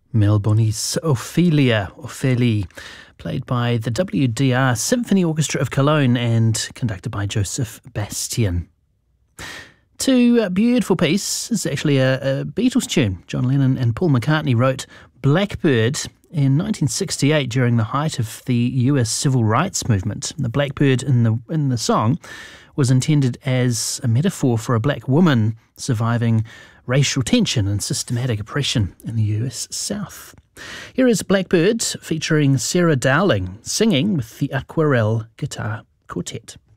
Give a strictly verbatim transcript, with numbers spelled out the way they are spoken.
Melbourne's Ophelia, Ophélie, played by the W D R Symphony Orchestra of Cologne and conducted by Joseph Bastian. To a beautiful piece. This is actually a, a Beatles tune. John Lennon and Paul McCartney wrote Blackbird in nineteen sixty-eight during the height of the U S civil rights movement. The blackbird in the in the song was intended as a metaphor for a black woman surviving racial tension and systematic oppression in the U S South. Here is Blackbird featuring Sarah Dowling singing with the Aquarelle Guitar Quartet.